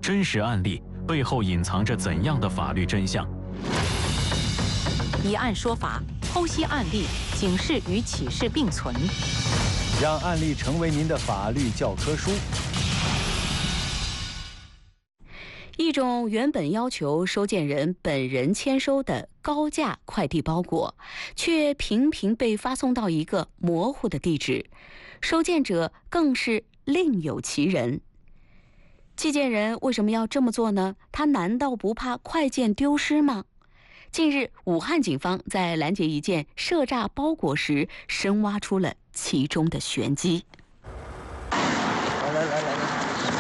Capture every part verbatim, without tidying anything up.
真实案例背后隐藏着怎样的法律真相？ 以案说法，剖析案例，警示与启示并存， 让案例成为您的法律教科书。 一种原本要求收件人本人签收的高价快递包裹，却频频被发送到一个模糊的地址，收件者更是另有其人。寄件人为什么要这么做呢？他难道不怕快件丢失吗？近日，武汉警方在拦截一件赊诈包裹时，深挖出了其中的玄机。 来来来来来，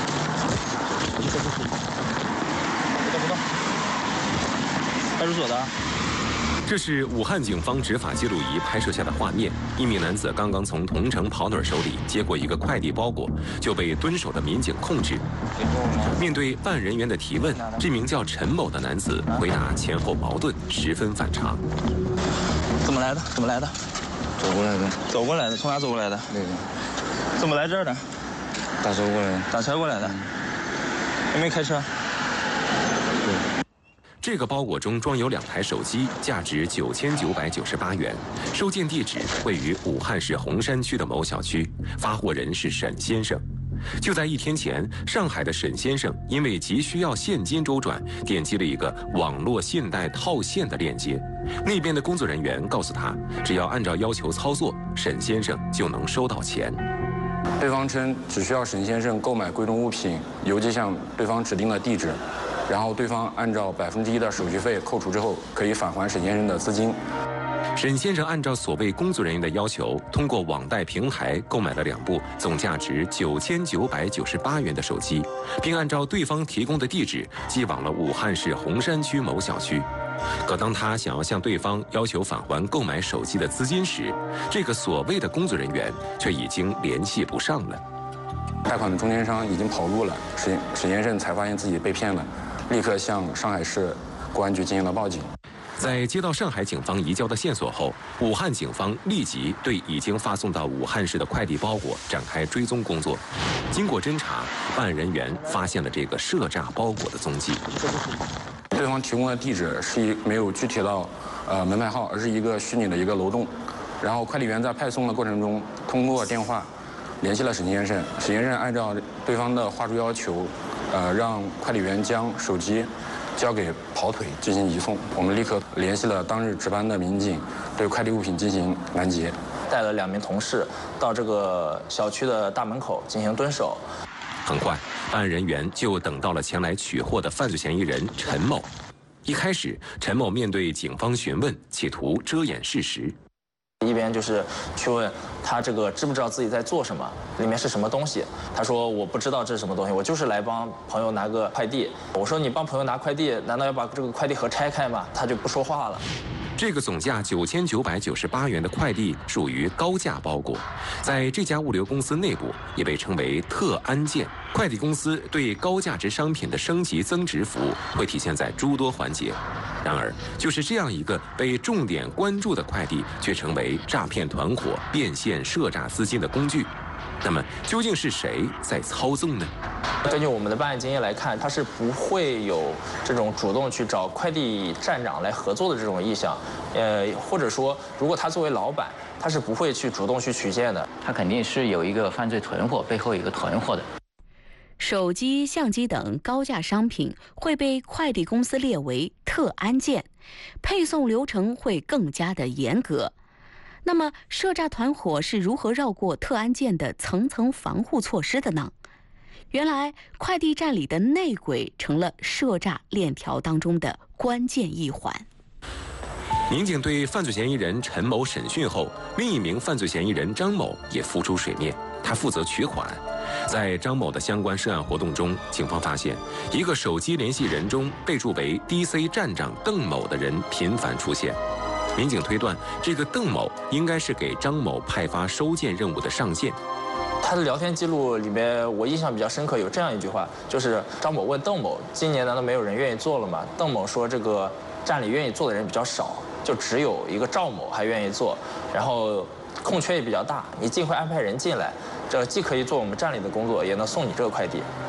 派出所的。 这是武汉警方执法记录仪拍摄下的画面。一名男子刚刚从同城跑腿手里接过一个快递包裹，就被蹲守的民警控制。面对办案人员的提问，这名叫陈某的男子回答前后矛盾，十分反常。 怎么来的？怎么来的？ 走过来的。 走过来的？从哪走过来的？ 那个。 怎么来这儿的？ 打车过来的。 打车过来的。有没有开车？ 对。 这个包裹中装有两台手机，价值九千九百九十八元。收件地址位于武汉市洪山区的某小区，发货人是沈先生。就在一天前，上海的沈先生因为急需要现金周转，点击了一个网络信贷套现的链接。那边的工作人员告诉他，只要按照要求操作，沈先生就能收到钱。 对方称只需要沈先生购买贵重物品，邮寄向对方指定的地址。然后对方按照百分之一的手续费扣除之后，可以返还沈先生的资金。 沈先生按照所谓工作人员的要求，通过网贷平台购买了两部总价值九千九百九十八元的手机，并按照对方提供的地址寄往了武汉市洪山区某小区。可当他想要向对方要求返还购买手机的资金时，这个所谓的工作人员却已经联系不上了。 贷款的中间商已经跑路了，沈沈先生才发现自己被骗了。立刻向上海市公安局进行了报警。 在接到上海警方移交的线索后，武汉警方立即对已经发送到武汉市的快递包裹展开追踪工作。经过侦查，办案人员发现了这个赊诈包裹的踪迹。 对方提供的地址是一没有具体到呃门牌号，而是一个虚拟的一个楼栋。然后快递员在派送的过程中，通过电话联系了沈先生。沈先生按照对方的话术要求。呃，让快递员将手机交给跑腿进行移送。我们立刻联系了当日值班的民警，对快递物品进行拦截。 带了两名同事到这个小区的大门口进行蹲守。 很快，办案人员就等到了前来取货的犯罪嫌疑人陈某。一开始，陈某面对警方询问，企图遮掩事实。 一边就是去问他这个知不知道自己在做什么，里面是什么东西。他说我不知道这是什么东西，我就是来帮朋友拿个快递。我说你帮朋友拿快递，难道要把这个快递盒拆开吗？他就不说话了。 这个总价九千九百九十八元的快递属于高价包裹，在这家物流公司内部也被称为特安件。快递公司对高价值商品的升级增值服务会体现在诸多环节。然而，就是这样一个被重点关注的快递，却成为诈骗团伙变现赊诈资金的工具。那么，究竟是谁在操纵呢？ 根据我们的办案经验来看，他是不会有这种主动去找快递站长来合作的这种意向，呃，或者说，如果他作为老板，他是不会去主动去取件的。 他肯定是有一个犯罪团伙，背后有一个团伙的。 手机、相机等高价商品会被快递公司列为特安件，配送流程会更加的严格。那么，赊诈团伙是如何绕过特安件的层层防护措施的呢？原来，快递站里的内鬼成了赊诈链条当中的关键一环。 民警对犯罪嫌疑人陈某审讯后，另一名犯罪嫌疑人张某也浮出水面，他负责取款。在张某的相关涉案活动中，警方发现一个手机联系人中备注为 D C 站长邓某的人频繁出现。民警推断，这个邓某应该是给张某派发收件任务的上线。 他的聊天记录里面，我印象比较深刻，有这样一句话，就是张某问邓某：“今年难道没有人愿意做了吗？”邓某说：“这个站里愿意做的人比较少，就只有一个赵某还愿意做，然后空缺也比较大，你尽快安排人进来，这既可以做我们站里的工作，也能送你这个快递。”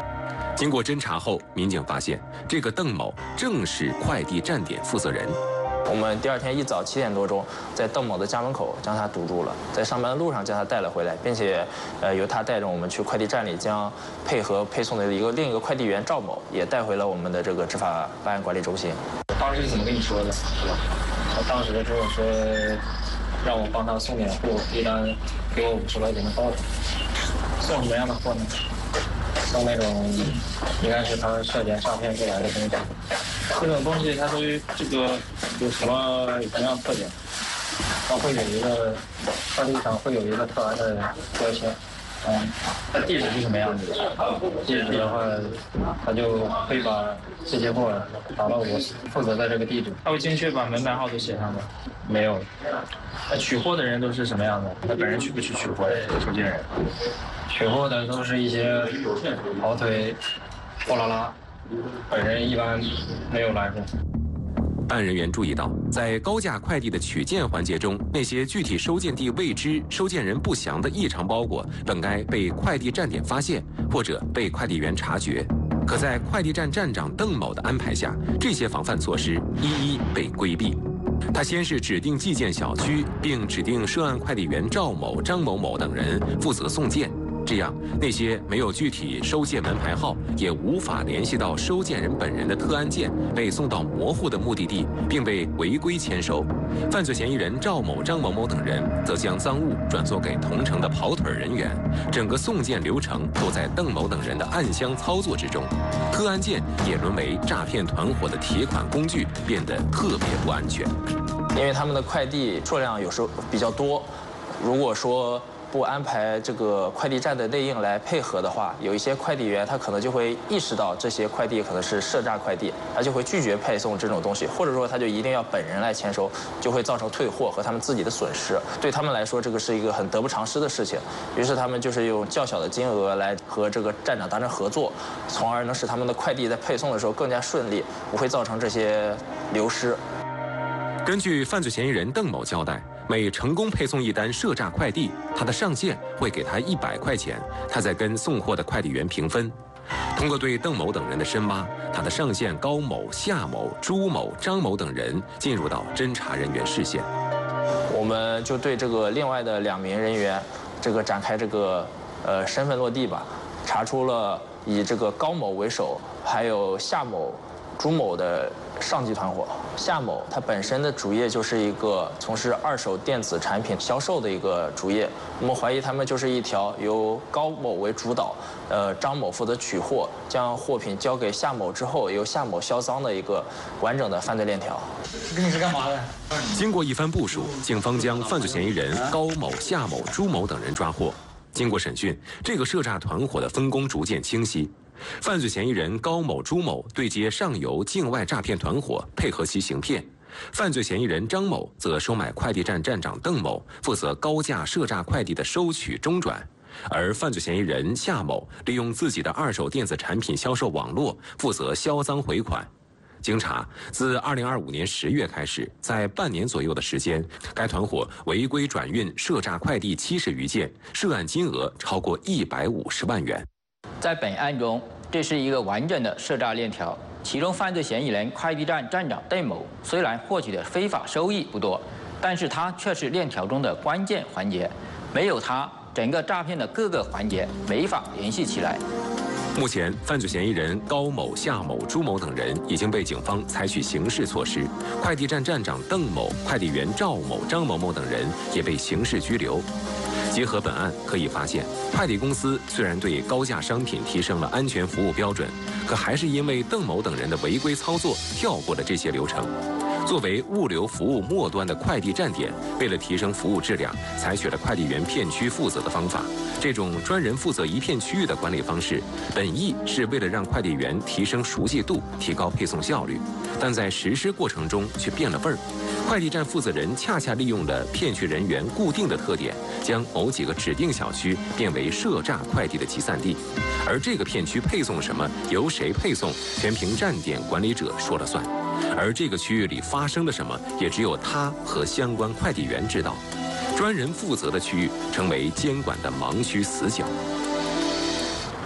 经过侦查后，民警发现这个邓某正是快递站点负责人。 我们第二天一早七点多钟，在邓某的家门口将他堵住了，在上班的路上将他带了回来，并且，呃，由他带着我们去快递站里，将配合配送的一个另一个快递员赵某也带回了我们的这个执法办案管理中心。 当时是怎么跟你说的？是吧？他当时跟我说，让我帮他送点货，一单给我五十块钱的包子。送什么样的货呢？送那种应该是他涉嫌诈骗过来的东西。这种东西它属于这个有什么什么样特点？它会有一个快递上会有一个特安的标签。嗯，它地址是什么样子的？地址的话，他就会把这些货打到我负责的这个地址。他会精确把门牌号都写上吗？没有。那取货的人都是什么样的？他本人去不去取货？收件人。取货的都是一些跑腿、货拉拉，本人一般没有来过。 办案人员注意到，在高价快递的取件环节中，那些具体收件地未知、收件人不详的异常包裹，本该被快递站点发现，或者被快递员察觉。可在快递站站长邓某的安排下，这些防范措施一一被规避。他先是指定寄件小区，并指定涉案快递员赵某、张某某等人负责送件。这样，那些没有具体收件门牌号，也无法联系到收件人本人的特安件被送到模糊的目的地，并被违规签收。犯罪嫌疑人赵某、张某某等人则将赃物转送给同城的跑腿人员，整个送件流程都在邓某等人的暗箱操作之中。特安件也沦为诈骗团伙的提款工具，变得特别不安全。 因为他们的快递数量有时候比较多，如果说不安排这个快递站的内应来配合的话，有一些快递员他可能就会意识到这些快递可能是涉诈快递，他就会拒绝配送这种东西，或者说他就一定要本人来签收，就会造成退货和他们自己的损失。对他们来说，这个是一个很得不偿失的事情。于是他们就是用较小的金额来和这个站长达成合作，从而能使他们的快递在配送的时候更加顺利，不会造成这些流失。 根据犯罪嫌疑人邓某交代，每成功配送一单涉诈快递，他的上线会给他一百块钱，他再跟送货的快递员平分。通过对邓某等人的深挖，他的上线高某、夏某、朱某、张某等人进入到侦查人员视线。 我们就对这个另外的两名人员，这个展开这个呃身份落地吧，查出了以这个高某为首，还有夏某、朱某的上级团伙。夏某他本身的主业就是一个从事二手电子产品销售的一个主业，我们怀疑他们就是一条由高某为主导，呃，张某负责取货，将货品交给夏某之后，由夏某销赃的一个完整的犯罪链条。 跟你是干嘛的？ 经过一番部署，警方将犯罪嫌疑人高某、夏某、朱某等人抓获。经过审讯，这个涉诈团伙的分工逐渐清晰。犯罪嫌疑人高某、朱某对接上游境外诈骗团伙，配合其行骗；犯罪嫌疑人张某则收买快递站站长邓某，负责高价涉诈快递的收取中转；而犯罪嫌疑人夏某利用自己的二手电子产品销售网络，负责销赃回款。经查，自二零二五年十月开始，在半年左右的时间，该团伙违规转运涉诈快递七十余件，涉案金额超过一百五十万元。 在本案中，这是一个完整的涉诈链条，其中犯罪嫌疑人快递站站长邓某虽然获取的非法收益不多，但是他却是链条中的关键环节，没有他，整个诈骗的各个环节没法联系起来。 目前，犯罪嫌疑人高某、夏某、朱某等人已经被警方采取刑事措施，快递站站长邓某、快递员赵某、张某某等人也被刑事拘留。结合本案可以发现，快递公司虽然对高价商品提升了安全服务标准，可还是因为邓某等人的违规操作，跳过了这些流程。作为物流服务末端的快递站点，为了提升服务质量，采取了快递员片区负责的方法。这种专人负责一片区域的管理方式，本意是为了让快递员提升熟悉度，提高配送效率，但在实施过程中却变了味儿。快递站负责人恰恰利用了片区人员固定的特点，将某几个指定小区变为涉诈快递的集散地，而这个片区配送什么，由谁配送，全凭站点管理者说了算。而这个区域里发生了什么，也只有他和相关快递员知道。专人负责的区域成为监管的盲区死角。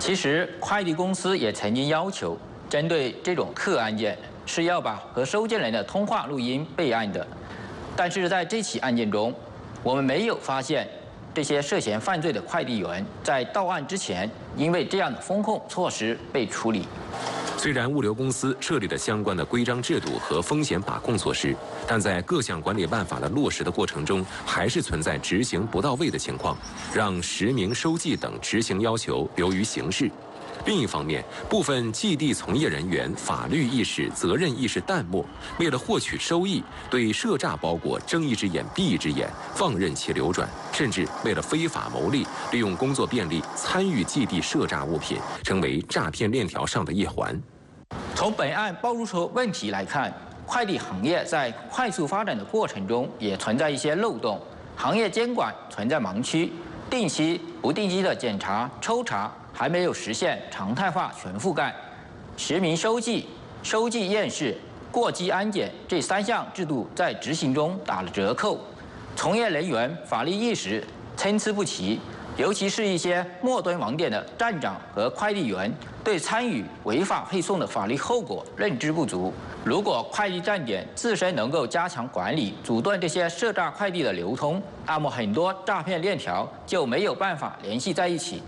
其实，快递公司也曾经要求，针对这种特案件是要把和收件人的通话录音备案的。但是在这起案件中，我们没有发现这些涉嫌犯罪的快递员在到案之前，因为这样的风控措施被处理。 虽然物流公司设立了相关的规章制度和风险把控措施，但在各项管理办法的落实的过程中，还是存在执行不到位的情况，让实名收寄等执行要求流于形式。另一方面，部分寄递从业人员法律意识、责任意识淡漠，为了获取收益，对赊诈包裹睁一只眼闭一只眼，放任其流转，甚至为了非法牟利，利用工作便利参与寄递赊诈物品，成为诈骗链条上的一环。 从本案暴露出问题来看，快递行业在快速发展的过程中也存在一些漏洞，行业监管存在盲区，定期、不定期的检查、抽查还没有实现常态化全覆盖，实名收寄、收寄验视、过机安检这三项制度在执行中打了折扣，从业人员法律意识参差不齐，尤其是一些末端网点的站长和快递员，对参与违法配送的法律后果认知不足。如果快递站点自身能够加强管理，阻断这些赊诈快递的流通，那么很多诈骗链条就没有办法联系在一起。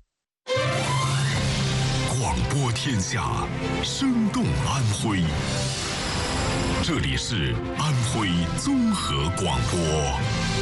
广播天下，生动安徽。这里是安徽综合广播。